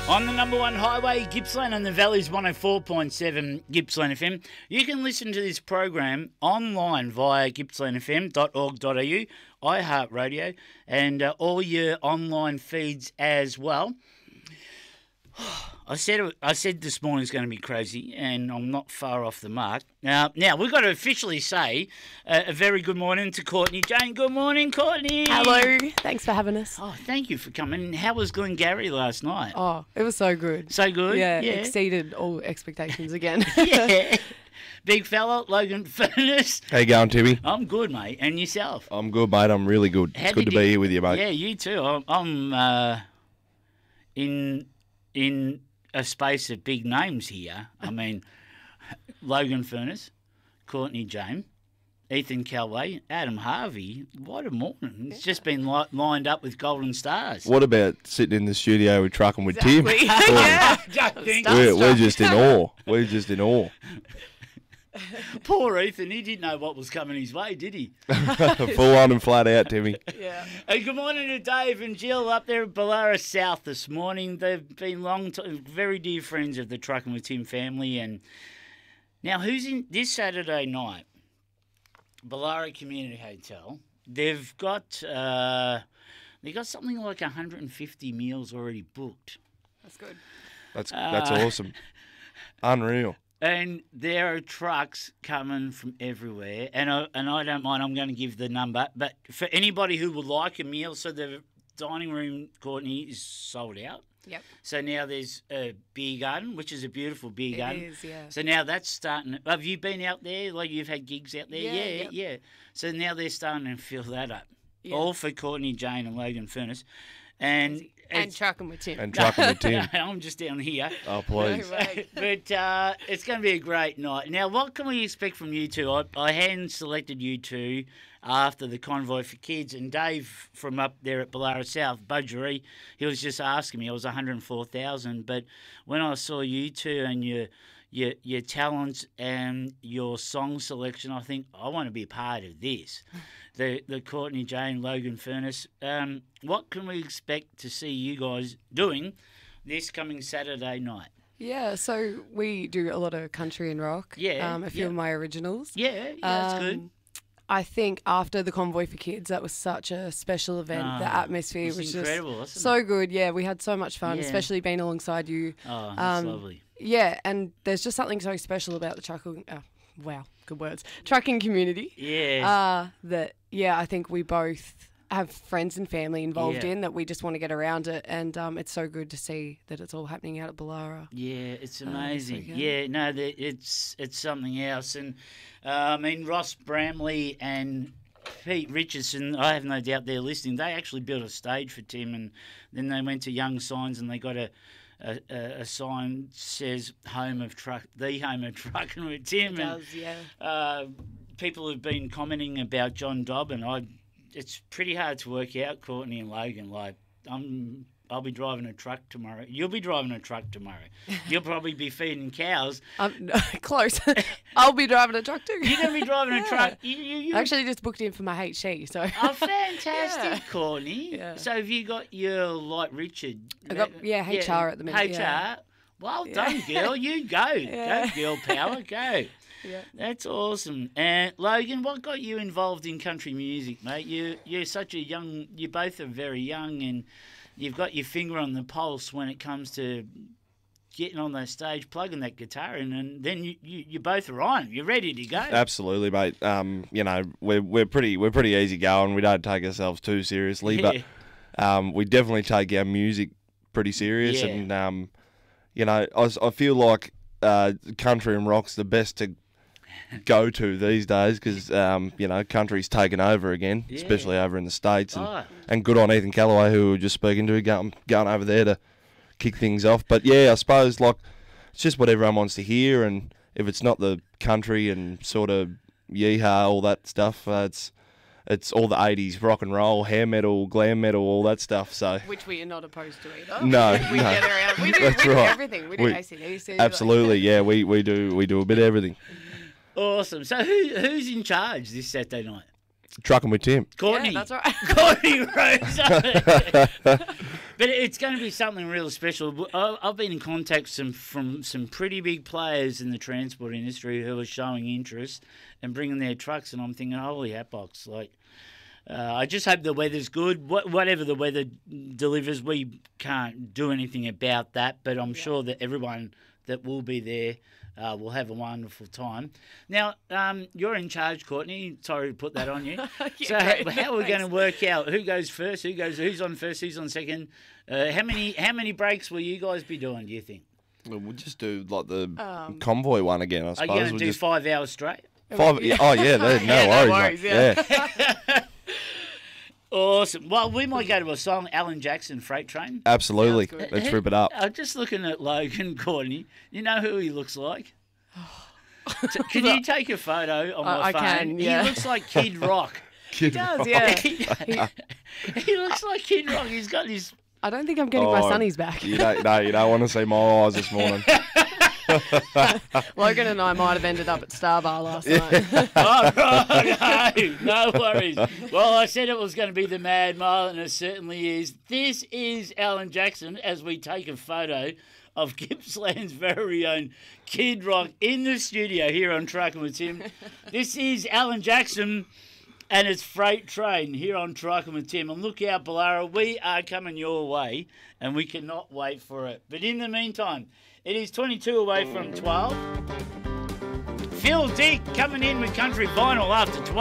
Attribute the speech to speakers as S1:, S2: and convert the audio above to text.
S1: On the number one highway, Gippsland and the Valley's 104.7 Gippsland FM. You can listen to this program online via gippslandfm.org.au, iHeartRadio, and all your online feeds as well. I said this morning's going to be crazy, and I'm not far off the mark. Now we've got to officially say a very good morning to Courtney Jane. Good morning, Courtney.
S2: Hello. Thanks for having us.
S1: Oh, thank you for coming. How was Glengarry last night?
S2: Oh, it was so good.
S1: So good?
S2: Yeah, exceeded all expectations again.
S1: Yeah. Big fella, Logan Furness.
S3: How you going, Timmy?
S1: I'm good, mate. And yourself?
S3: I'm good, mate. I'm really good. It's good to be here with you, mate.
S1: Yeah, you too. I'm in a space of big names here. I mean, Logan Furness, Courtney Jane, Ethan Calway, Adam Harvey. What a morning. It's just been lined up with golden stars.
S3: What about sitting in the studio with Trucking with Tim?
S2: Yeah.
S3: We're just in awe. We're just in awe.
S1: Poor Ethan, he didn't know what was coming his way, did he?
S3: Full on and flat out, Timmy.
S2: Yeah.
S1: Hey, good morning to Dave and Jill up there at Ballara South this morning. They've been very dear friends of the Trucking with Tim family. And now, who's in this Saturday night? Ballara Community Hotel. They've got something like 150 meals already booked.
S2: That's good.
S3: That's awesome. Unreal.
S1: And there are trucks coming from everywhere, and I don't mind. I'm going to give the number, but for anybody who would like a meal, so the dining room, Courtney, is sold out.
S2: Yep.
S1: So now there's a beer garden, which is a beautiful beer garden.
S2: It is, yeah.
S1: So now that's starting. Have you been out there? Like you've had gigs out there?
S2: Yeah,
S1: Yeah. So now they're starting to fill that up.
S2: Yeah.
S1: All for Courtney Jane and Logan Furness, and
S2: Trucking with Tim.
S3: And Trucking with Tim.
S1: I'm just down here.
S3: Oh, please.
S2: No way.
S1: But it's going to be a great night. Now, what can we expect from you two? I hand-selected you two after the Convoy for Kids, and Dave from up there at Ballara South, Budgery, he was just asking me. I was 104,000, but when I saw you two and your talents and your song selection, I think I want to be a part of this. The Courtney Jane, Logan Furness. What can we expect to see you guys doing this coming Saturday night?
S2: Yeah, so we do a lot of country and rock.
S1: Yeah,
S2: a few of my originals.
S1: Yeah, that's good.
S2: I think after the Convoy for Kids, that was such a special event. The atmosphere was just
S1: incredible, wasn't
S2: so
S1: it?
S2: good. Yeah, we had so much fun,
S1: Yeah.
S2: especially being alongside you.
S1: Oh, that's lovely.
S2: Yeah, and there's just something so special about the trucking. Wow, good words. Trucking community.
S1: Yeah.
S2: I think we both have friends and family involved
S1: Yeah.
S2: in that we just want to get around it, and it's so good to see that it's all happening out at Ballara.
S1: Yeah, it's amazing.
S2: good.
S1: Yeah, no, it's something else. And I mean, Ross Bramley and Pete Richardson, I have no doubt they're listening. They actually built a stage for Tim, and then they went to Young Signs and they got a sign says the home of Trucking with Tim.
S2: It does, yeah.
S1: And people have been commenting about John Dobb, and it's pretty hard to work out Courtney and Logan. Like, I'll be driving a truck tomorrow. You'll be driving a truck tomorrow. You'll probably be feeding cows.
S2: Close. I'll be driving a truck too.
S1: You're going to be driving a truck. You
S2: I actually just booked in for my HE, so.
S1: Oh, fantastic,
S2: Yeah.
S1: Courtney.
S2: Yeah.
S1: So have you got your, like, Richard?
S2: I got, HR at the minute.
S1: HR.
S2: Yeah.
S1: Well done, girl. You go.
S2: Yeah.
S1: Go, girl power. Go.
S2: Yeah.
S1: That's awesome. And Logan, what got you involved in country music, mate? You're such a young. You both are very young, and you've got your finger on the pulse when it comes to getting on that stage, plugging that guitar in, and then you both are on. You're ready to go.
S3: Absolutely, mate. We're pretty easy going. We don't take ourselves too seriously, but we definitely take our music pretty serious.
S1: Yeah.
S3: And I feel like country and rock's the best to go to these days because country's taken over again,
S1: Yeah.
S3: especially over in the States,
S1: Oh.
S3: and good on Ethan Callaway, who we were just speaking to, going over there to kick things off. But yeah, I suppose like it's just what everyone wants to hear, and if it's not the country and sort of yeehaw, all that stuff, it's all the 80s rock and roll, hair metal, glam metal, all that stuff. So
S2: Which we are not opposed to either.
S3: No,
S2: we
S3: no.
S2: get around. We do
S3: That's right.
S2: everything. We do AC/DC.
S3: absolutely, yeah, we do a bit of everything.
S1: Awesome. So who's in charge this Saturday night?
S3: Trucking with Tim.
S1: Courtney.
S2: Yeah, that's right.
S1: Courtney Rose. But it's going to be something real special. I've been in contact from some pretty big players in the transport industry who are showing interest and bringing their trucks, and I'm thinking, holy hatbox, like. I just hope the weather's good. Whatever the weather delivers, we can't do anything about that. But I'm sure that everyone that will be there will have a wonderful time. Now, you're in charge, Courtney. Sorry to put that on you. So how are we going to work out who goes first? Who's on first? Who's on second? How many breaks will you guys be doing? Do you think?
S3: Well, we'll just do like the convoy one again. I suppose.
S1: Are you going to do 5 hours straight?
S3: 5? Yeah, oh yeah, no worries.
S2: Yeah.
S1: Awesome. Well, we might go to a song, Alan Jackson, Freight Train.
S3: Absolutely.
S2: Sounds good.
S3: Let's rip it up.
S1: I'm just looking at Logan Courtney. You know who he looks like? Can you take a photo on my
S2: I
S1: phone?
S2: can, yeah.
S1: He looks like Kid Rock.
S2: He does, yeah.
S1: He looks like Kid Rock. He's got his...
S2: I don't think I'm getting my sunnies back.
S3: You don't want to see my eyes this morning.
S2: Logan and I might have ended up at Starbar last night.
S1: Oh, right. No worries. Well, I said it was going to be the Mad Mile, and it certainly is. This is Alan Jackson as we take a photo of Gippsland's very own Kid Rock in the studio here on Trucking with Tim. This is Alan Jackson and it's Freight Train here on Trucking with Tim. And look out, Boolarra, we are coming your way and we cannot wait for it. But in the meantime, it is 22 away from 12. Phil Dick coming in with Country Vinyl after 12.